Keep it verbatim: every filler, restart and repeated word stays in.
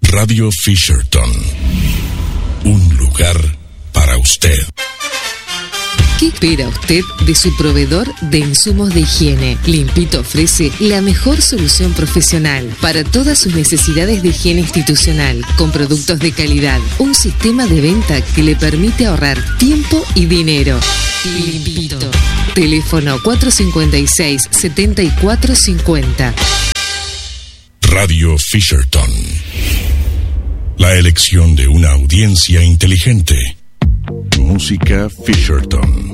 Radio Fisherton. Un lugar para usted. ¿Qué espera usted de su proveedor de insumos de higiene? Limpito ofrece la mejor solución profesional para todas sus necesidades de higiene institucional, con productos de calidad. Un sistema de venta que le permite ahorrar tiempo y dinero. Limpito. Teléfono cuatro cinco seis, siete cuatro cinco cero. Radio Fisherton. La elección de una audiencia inteligente. Música Fisherton.